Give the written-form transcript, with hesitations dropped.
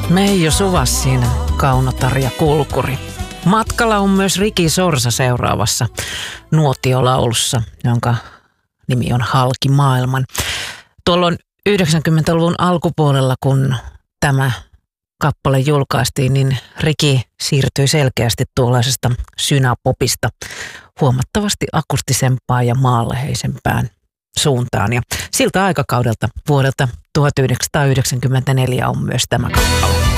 Meijo Suvassin Kauno-Tarja Kulkuri. Matkalla on myös Riki Sorsa seuraavassa nuotiolaulussa, jonka nimi on Halki maailman. Tuolloin 90-luvun alkupuolella, kun tämä kappale julkaistiin, niin Riki siirtyi selkeästi tuollaisesta synapopista huomattavasti akustisempaan ja maanläheisempään suuntaan. Ja siltä aikakaudelta vuodelta 1994 on myös tämä kappale.